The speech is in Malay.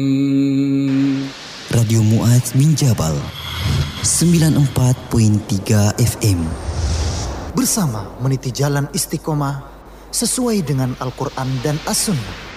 Radio Muaz min Jabal 94.3 FM. Bersama meniti jalan istiqomah sesuai dengan Al-Quran dan As-Sunnah.